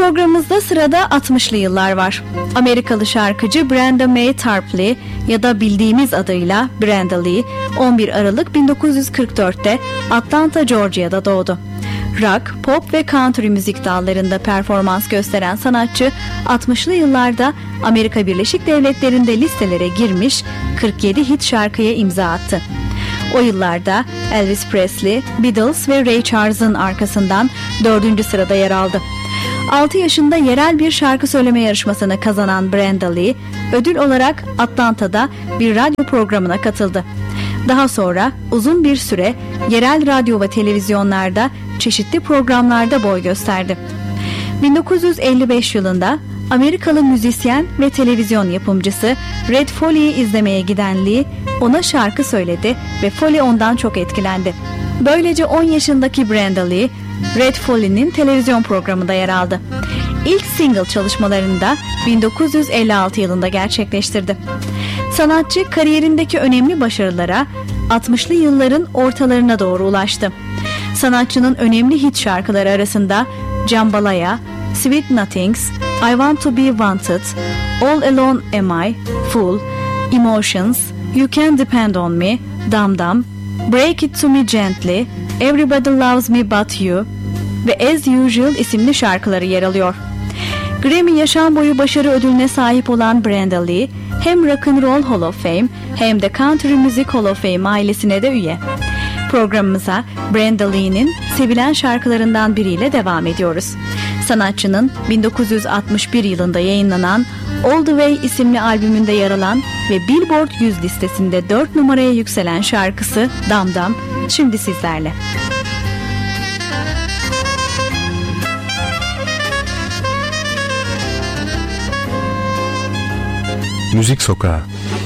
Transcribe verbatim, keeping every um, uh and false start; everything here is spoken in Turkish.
Programımızda sırada altmışlı yıllar var. Amerikalı şarkıcı Brenda Mae Tarpley ya da bildiğimiz adıyla Brenda Lee on bir Aralık bin dokuz yüz kırk dörtte Atlanta, Georgia'da doğdu. Rock, pop ve country müzik dallarında performans gösteren sanatçı altmışlı yıllarda Amerika Birleşik Devletleri'nde listelere girmiş kırk yedi hit şarkıya imza attı. O yıllarda Elvis Presley, Beatles ve Ray Charles'ın arkasından dördüncü sırada yer aldı. altı yaşında yerel bir şarkı söyleme yarışmasını kazanan Brenda Lee, ödül olarak Atlanta'da bir radyo programına katıldı. Daha sonra uzun bir süre yerel radyo ve televizyonlarda çeşitli programlarda boy gösterdi. bin dokuz yüz elli beş yılında Amerikalı müzisyen ve televizyon yapımcısı Red Foley'i izlemeye giden Lee ona şarkı söyledi ve Foley ondan çok etkilendi. Böylece on yaşındaki Brenda Lee, Red Foley'nin televizyon programında yer aldı. İlk single çalışmalarını da bin dokuz yüz elli altı yılında gerçekleştirdi. Sanatçı kariyerindeki önemli başarılara altmışlı yılların ortalarına doğru ulaştı. Sanatçının önemli hit şarkıları arasında Jambalaya, Sweet Nothings, I Want to Be Wanted, All Alone Am I, Fool, Emotions, You Can Depend on Me, Dum Dum, Break It to Me Gently, Everybody Loves Me But You ve As Usual isimli şarkıları yer alıyor. Grammy Yaşam Boyu Başarı Ödülüne sahip olan Brenda Lee, hem Rock and Roll Hall of Fame hem de Country Music Hall of Fame ailesine de üye. Programımıza Brenda Lee'nin sevilen şarkılarından biriyle devam ediyoruz. Sanatçının bin dokuz yüz altmış bir yılında yayınlanan All the Way isimli albümünde yer alan ve Billboard yüz listesinde dört numaraya yükselen şarkısı Dum Dum şimdi sizlerle. Müzik Sokağı.